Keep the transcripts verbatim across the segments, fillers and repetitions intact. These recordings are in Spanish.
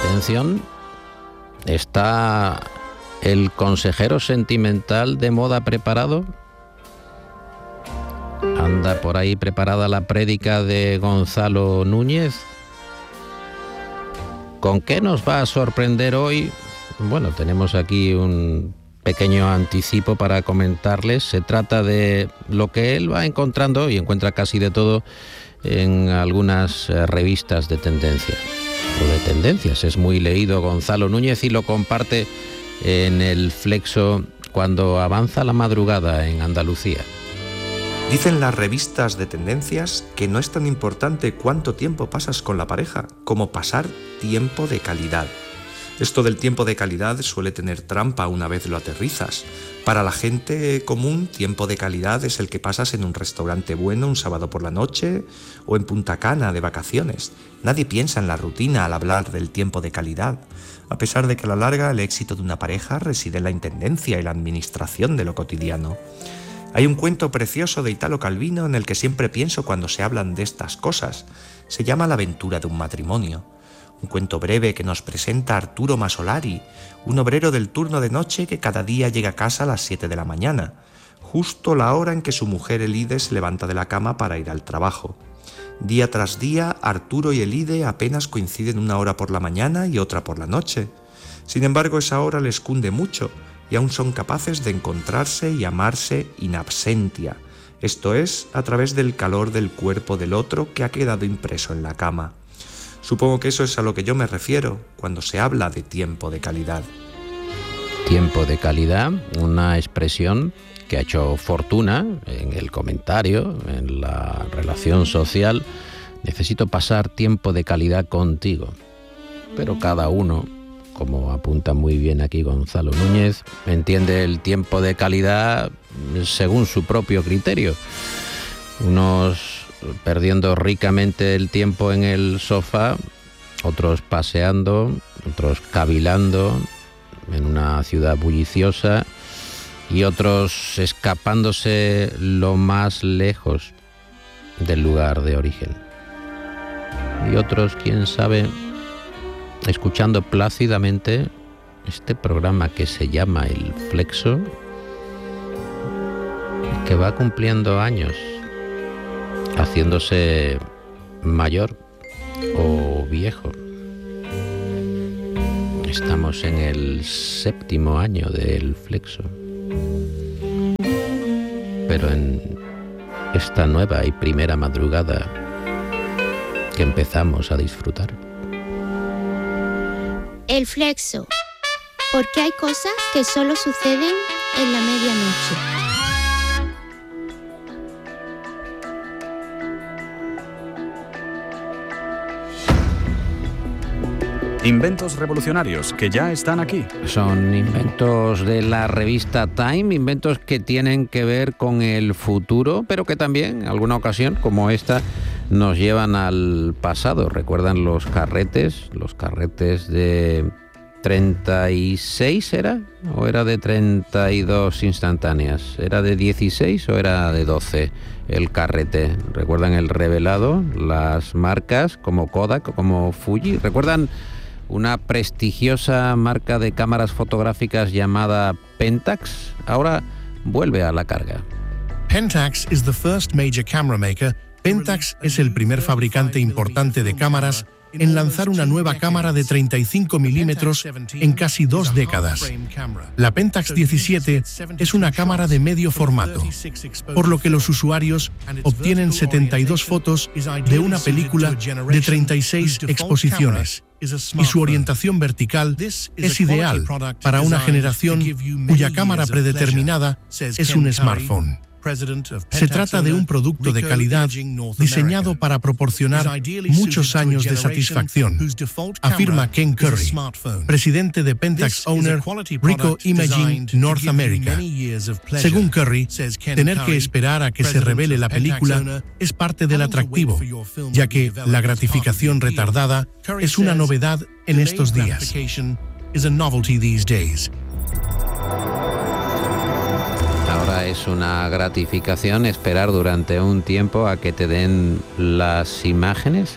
Atención, ¿está el consejero sentimental de moda preparado? ¿Anda por ahí preparada la prédica de Gonzalo Núñez? ¿Con qué nos va a sorprender hoy? Bueno, tenemos aquí un pequeño anticipo para comentarles. Se trata de lo que él va encontrando, y encuentra casi de todo, en algunas revistas de tendencia. O de tendencias. Es muy leído Gonzalo Núñez y lo comparte en el Flexo cuando avanza la madrugada en Andalucía. Dicen las revistas de tendencias que no es tan importante cuánto tiempo pasas con la pareja como pasar tiempo de calidad. Esto del tiempo de calidad suele tener trampa una vez lo aterrizas. Para la gente común, tiempo de calidad es el que pasas en un restaurante bueno un sábado por la noche o en Punta Cana de vacaciones. Nadie piensa en la rutina al hablar del tiempo de calidad, a pesar de que a la larga el éxito de una pareja reside en la intendencia y la administración de lo cotidiano. Hay un cuento precioso de Italo Calvino en el que siempre pienso cuando se hablan de estas cosas. Se llama La aventura de un matrimonio. Un cuento breve que nos presenta a Arturo Masolari, un obrero del turno de noche que cada día llega a casa a las siete de la mañana, justo la hora en que su mujer Elide se levanta de la cama para ir al trabajo. Día tras día, Arturo y Elide apenas coinciden una hora por la mañana y otra por la noche. Sin embargo, esa hora les cunde mucho y aún son capaces de encontrarse y amarse in absentia, esto es, a través del calor del cuerpo del otro que ha quedado impreso en la cama. Supongo que eso es a lo que yo me refiero cuando se habla de tiempo de calidad. Tiempo de calidad, una expresión que ha hecho fortuna en el comentario, en la relación social. Necesito pasar tiempo de calidad contigo. Pero cada uno, como apunta muy bien aquí Gonzalo Núñez, entiende el tiempo de calidad según su propio criterio. Unos perdiendo ricamente el tiempo en el sofá, otros paseando, otros cavilando en una ciudad bulliciosa y otros escapándose lo más lejos del lugar de origen. Y otros, quién sabe, escuchando plácidamente este programa que se llama El Flexo, que va cumpliendo años, haciéndose mayor o viejo. Estamos en el séptimo año del Flexo, pero en esta nueva y primera madrugada que empezamos a disfrutar. El Flexo, porque hay cosas que solo suceden en la medianoche. Inventos revolucionarios que ya están aquí. Son inventos de la revista Time, inventos que tienen que ver con el futuro, pero que también, en alguna ocasión, como esta, nos llevan al pasado. ¿Recuerdan los carretes? Los carretes de treinta y seis, ¿era? ¿O era de treinta y dos instantáneas? ¿Era de dieciséis o era de doce el carrete? ¿Recuerdan el revelado? Las marcas como Kodak o como Fuji. ¿Recuerdan una prestigiosa marca de cámaras fotográficas llamada Pentax? Ahora vuelve a la carga. Pentax is the first major camera maker. Pentax es el primer fabricante importante de cámaras en lanzar una nueva cámara de treinta y cinco milímetros en casi dos décadas. La Pentax diecisiete es una cámara de medio formato, por lo que los usuarios obtienen setenta y dos fotos de una película de treinta y seis exposiciones, y su orientación vertical es ideal para una generación cuya cámara predeterminada es un smartphone. Se trata de un producto de calidad diseñado para proporcionar muchos años de satisfacción, afirma Ken Curry, presidente de Pentax Owner Ricoh Imaging North America. Según Curry, tener que esperar a que se revele la película es parte del atractivo, ya que la gratificación retardada es una novedad en estos días. Ahora es una gratificación esperar durante un tiempo a que te den las imágenes.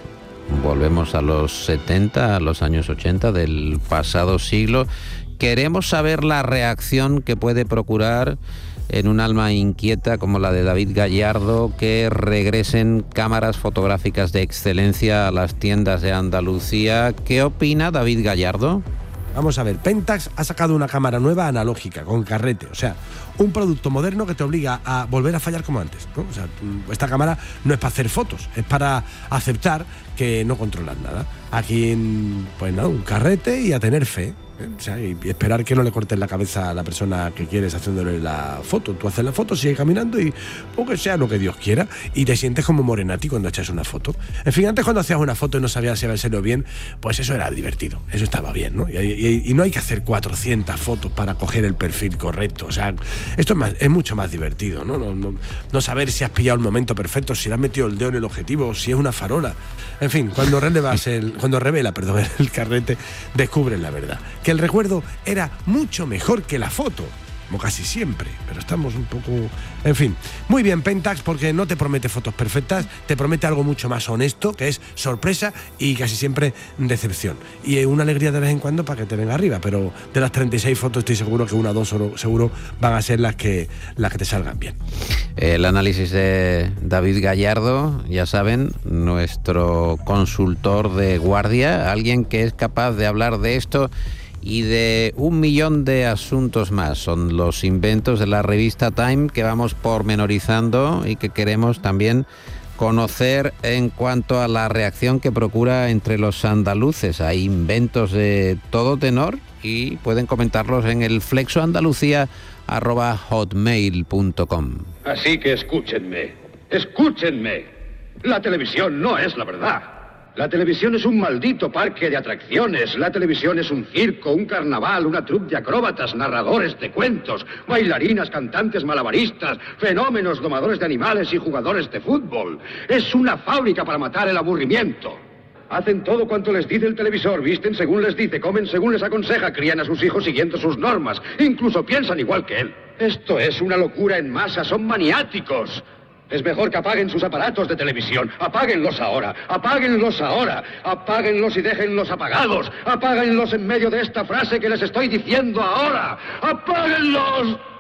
Volvemos a los setenta, a los años ochenta del pasado siglo. Queremos saber la reacción que puede procurar en un alma inquieta como la de David Gallardo que regresen cámaras fotográficas de excelencia a las tiendas de Andalucía. ¿Qué opina David Gallardo? Vamos a ver, Pentax ha sacado una cámara nueva analógica, con carrete, o sea, un producto moderno que te obliga a volver a fallar como antes, ¿no? O sea, esta cámara no es para hacer fotos, es para aceptar que no controlas nada. Aquí, pues nada, un carrete y a tener fe. ¿eh? O sea, y esperar que no le cortes la cabeza a la persona que quieres haciéndole la foto. Tú haces la foto, sigues caminando y pues que sea lo que Dios quiera y te sientes como Morenati cuando echas una foto. En fin, antes cuando hacías una foto y no sabías si habérselo bien, pues eso era divertido, eso estaba bien, ¿no? Y, y, y no hay que hacer cuatrocientas fotos para coger el perfil correcto. O sea, esto es, más, es mucho más divertido, ¿no? No, no, no saber si has pillado el momento perfecto, si le has metido el dedo en el objetivo, si es una farola. En fin, cuando relevas el, cuando revela, perdón, el carrete, descubres la verdad. Que el recuerdo era mucho mejor que la foto, como casi siempre, pero estamos un poco... En fin, muy bien Pentax, porque no te promete fotos perfectas, te promete algo mucho más honesto, que es sorpresa y casi siempre decepción. Y una alegría de vez en cuando para que te venga arriba, pero de las treinta y seis fotos estoy seguro que una o dos seguro van a ser las que, las que te salgan bien. El análisis de David Gallardo, ya saben, nuestro consultor de guardia, alguien que es capaz de hablar de esto y de un millón de asuntos más. Son los inventos de la revista Time que vamos pormenorizando y que queremos también conocer en cuanto a la reacción que procura entre los andaluces. Hay inventos de todo tenor y pueden comentarlos en el flexoandalucía arroba hotmail punto com. Así que escúchenme, escúchenme. La televisión no es la verdad. La televisión es un maldito parque de atracciones. La televisión es un circo, un carnaval, una troupe de acróbatas, narradores de cuentos, bailarinas, cantantes malabaristas, fenómenos, domadores de animales y jugadores de fútbol. Es una fábrica para matar el aburrimiento. Hacen todo cuanto les dice el televisor, visten según les dice, comen según les aconseja, crían a sus hijos siguiendo sus normas, incluso piensan igual que él. Esto es una locura en masa, son maniáticos. Es mejor que apaguen sus aparatos de televisión. Apáguenlos ahora, apáguenlos ahora, apáguenlos y déjenlos apagados. Apáguenlos en medio de esta frase que les estoy diciendo ahora. ¡Apáguenlos!